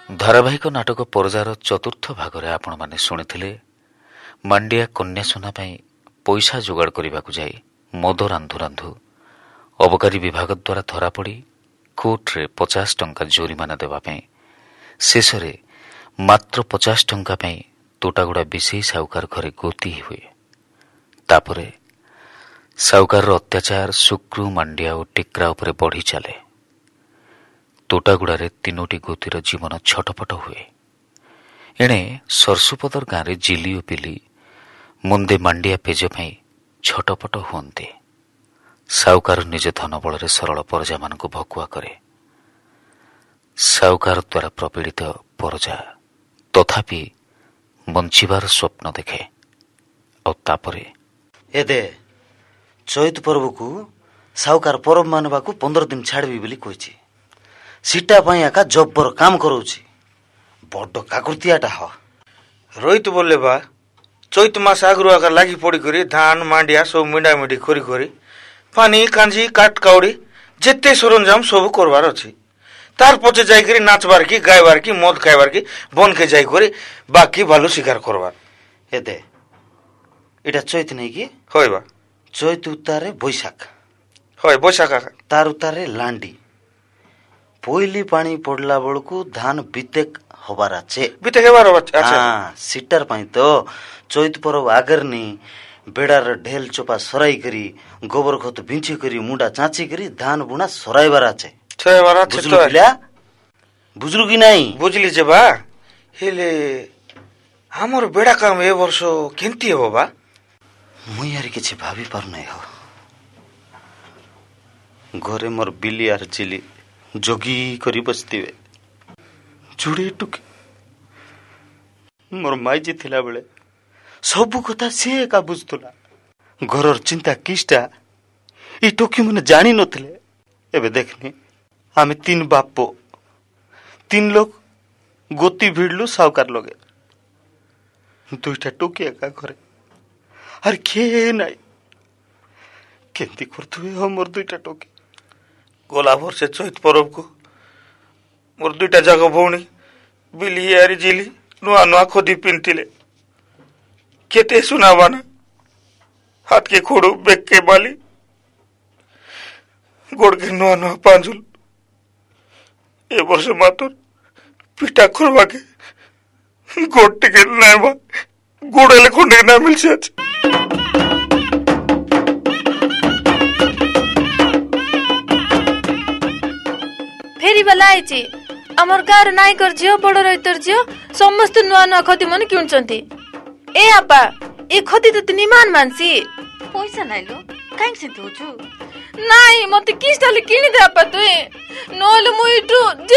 ଧାରାବାହିକ ନାଟକ ପରଜାର ଚତୁର୍ଥ ଭାଗରେ ଆପଣମାନେ ଶୁଣିଥିଲେ ମାଣ୍ଡିଆ କନ୍ୟାସୁନା ପାଇଁ ପଇସା ଯୋଗାଡ଼ କରିବାକୁ ଯାଇ ମଦ ରାନ୍ଧୁ ରାନ୍ଧୁ ଅବକାରୀ ବିଭାଗ ଦ୍ୱାରା ଧରାପଡ଼ି କୋର୍ଟରେ 50 ଟଙ୍କା ଜୋରିମାନା ଦେବା ପାଇଁ ଶେଷରେ ମାତ୍ର 50 ଟଙ୍କା ପାଇଁ ତୋଟାଗୁଡ଼ା ବିଶେଇ ସାହୁକାର ଘରେ ଗୋତି ହୁଏ। ତାପରେ ସାହୁକାରର ଅତ୍ୟାଚାର ଶୁକ୍ରୁ, ମାଣ୍ଡିଆ ଓ ଟିକ୍ରା ଉପରେ ବଢ଼ି ଚାଲେ। ତୋଟାଗୁଡ଼ାରେ 3ଟି ଗୋତିର ଜୀବନ ଛଟପଟ ହୁଏ। ଏଣେ ସରସୁପଦର ଗାଁରେ ଜିଲି ଓ ପିଲି ମୁନ୍ଦେ ମାଣ୍ଡିଆ ପେଜ ପାଇଁ ଛଟପଟ ହୁଅନ୍ତି। ସାହୁକାର ନିଜ ଧନ ବଳରେ ସରଳ ପରଜାମାନଙ୍କୁ ଭକୁଆ କରେ। ସାହୁକାର ଦ୍ୱାରା ପ୍ରପୀଡ଼ିତ ପରଜା ତଥାପି ବଞ୍ଚିବାର ସ୍ୱପ୍ନ ଦେଖେ। ଆଉ ତାପରେ ଚୈତ ପର୍ବକୁ ସାହୁକାର ପରବ ମାନବାକୁ 15 ଦିନ ଛାଡ଼ିବି ବୋଲି କହିଛି। ସିଟା ପାଇଁ ଏକା ଜବର କାମ କରାଉଛି। ବଡ କାକୃତିଆଟା ହ ରୋହିତ ବୋଲେ ବା ଚୈତ ମାସ ଆଗରୁ ଆକା ଲାଗି ପଡ଼ିକରି ଧାନ ମାଣ୍ଡିଆ ସବୁ ମିଣ୍ଡାମିଣ୍ଡି କରି କରି ପାନି କାଞ୍ଜି କାଠ କାଉଡ଼ି ଯେତେ ସରଞ୍ଜାମ ସବୁ କରବାର ଅଛି। ତାର ପଛେ ଯାଇକରି ନାଚବାର କି ଗାଇବାର କି ମଦ ଖାଇବାର କି ବନକେ ଯାଇକରି ବାକି ଭାଲୁ ଶିକାର କରବାର। ଏଟା ଚୈତ ନାଇଁ କି? হয় বা ଚୈତ ଉତ୍ତାରେ ବୈଶାଖ, হয় বৈশাখ আকা ତାର ଉତ୍ତାରେ ଲାଣ୍ଡି। ପହିଲି ପାଣି ପଡିଲା ବେଳକୁ ଧାନ ବିତେକ ହବାର ଅଛି। বিতে হেবার আছে। ସିଟାର ପାଇଁ ତ ଚୈତ ପରବ ଆଗରେ ନି ବେଡାର ଢେଲ ଚୋପା ସରାଇ କରି ଗୋବର ଖତ ବିଞ୍ଚି କରି ମୁଣ୍ଡା ଚାଞ୍ଚି କରି ଧାନ ବୁଣା ସରାଇବାର আছে। হেবার আছে ବୁଝଲୁ তো ପିଲା? ବୁଝଲୁ କି ନାଇଁ? ବୁଝଲି ଯେ ବା ହେଲେ ଆମର ବେଡା କାମ ଏ ବର୍ଷ କେମିତି ହେବ ବା? ମୁଇଁ ଆର କିଛି ଭାବି ପାରୁନାହିଁ। ହ ଘରେ ମୋର ବିଲି ଆର ଚିଲି ଜଗି କରି ବସିଥିବେ। ଯୁଡେ ଟୁକି ମୋର ମାଇଜି ଥିଲା ବେଳେ ସବୁ କଥା ସିଏ ଏକା ବୁଝୁଥିଲା। ଘରର ଚିନ୍ତା କିଛଟା ଏ ଟୋକି ମାନେ ଜାଣି ନଥିଲେ। ଏବେ ଦେଖନି ଆମେ 3 ବାପ 3 ଲୋକ ଗୋତି ଭିଡଲୁ ସାହୁକାର ଲगे। 2ଟା ଟୋକି ଏକା ଘରେ ଆରେ କିଏ ନାଇଁ। କେମିତି କରୁଥିବେ ମୋର 2ଟା ଟୋକି। ଗଲା ବର୍ଷ ଚୈତ ପରବକୁ ମୋର 2ଟା ଯାକ ଭଉଣୀ ବିଲି ଆରି ଜିଲି ନୂଆ ନୂଆ ଖୋଦି ପିନ୍ଧିଥିଲେ। କେତେ ଶୁଣାବା ନା ହାତକେ ଖୋଡୁ ବେଗକେ ବାଲି ଗୋଡକେ ନୂଆ ନୂଆ ପାଞ୍ଜୁଲ। ଏ ବର୍ଷ ମାତ୍ର ପିଠା ଖୋଲବାକେ ଗୋଡ ଟିକେ ନାଇଁ ବା ଗୋଡ ହେଲେ ଖଣ୍ଡେ ନା ମିଲছে আছে। फेरी वाला आइची हमर गार नाई कर जियो बड़ रैतर जियो समस्त नुआ नुआ खती मन किणचंती। ए आपा ए खती त निमान मानसी पैसा नाइलो काई से दोछु नाई मते किस ताले किनि दे आपा तुई नोले मुइटु